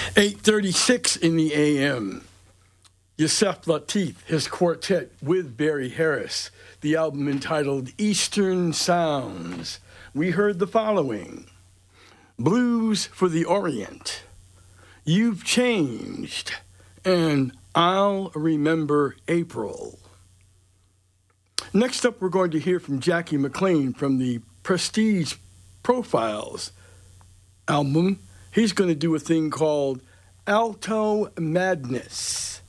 8:36 in the a.m. Yusef Lateef, his quartet with Barry Harris, the album entitled Eastern Sounds. We heard the following: Blues for the Orient, You've Changed, and I'll Remember April. Next up, we're going to hear from Jackie McLean from the Prestige Profiles album. He's going to do a thing called Alto Madness.